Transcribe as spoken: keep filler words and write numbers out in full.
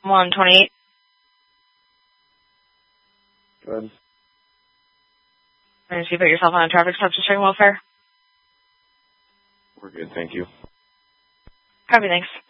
one twenty-eight. Good. And so you put yourself on a traffic stop to string welfare? We're good, thank you. Copy, thanks.